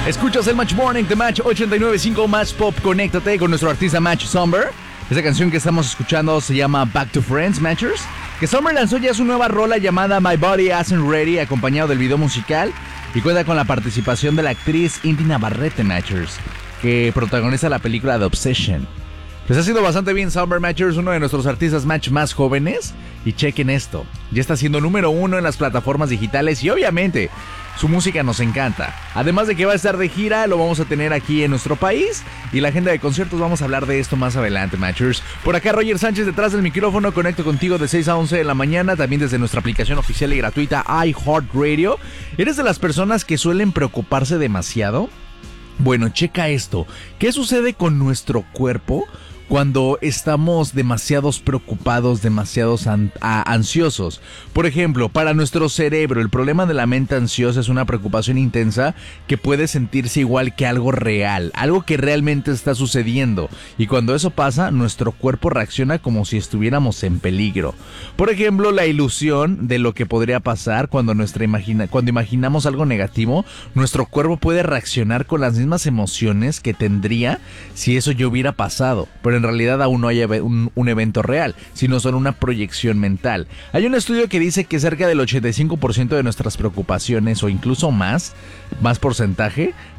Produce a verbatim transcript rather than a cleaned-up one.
Escuchas el Match Morning de Match ochenta y nueve punto cinco Más Pop. Conéctate con nuestro artista Match Somber. Esta canción que estamos escuchando se llama Back to Friends, Matchers. Que Somber lanzó ya su nueva rola llamada My Body Isn't Ready, acompañado del video musical. Y cuenta con la participación de la actriz Inti Navarrete, Matchers, que protagoniza la película The Obsession. Pues ha sido bastante bien Somber, Matchers, uno de nuestros artistas Match más jóvenes. Y chequen esto, ya está siendo número uno en las plataformas digitales y obviamente su música nos encanta. Además de que va a estar de gira, lo vamos a tener aquí en nuestro país. Y la agenda de conciertos, vamos a hablar de esto más adelante, Matchers. Por acá Roger Sánchez detrás del micrófono, conecto contigo de seis a once de la mañana. También desde nuestra aplicación oficial y gratuita iHeartRadio. ¿Eres de las personas que suelen preocuparse demasiado? Bueno, checa esto. ¿Qué sucede con nuestro cuerpo cuando estamos demasiados preocupados, demasiados an- a- ansiosos? Por ejemplo, para nuestro cerebro, el problema de la mente ansiosa es una preocupación intensa que puede sentirse igual que algo real, algo que realmente está sucediendo. Y cuando eso pasa, nuestro cuerpo reacciona como si estuviéramos en peligro. Por ejemplo, la ilusión de lo que podría pasar cuando, nuestra imagina- cuando imaginamos algo negativo, nuestro cuerpo puede reaccionar con las mismas emociones que tendría si eso ya hubiera pasado. Pero en realidad aún no hay un, un evento real, sino solo una proyección mental. Hay un estudio que dice que cerca del ochenta y cinco por ciento de nuestras preocupaciones, o incluso más, más porcentaje,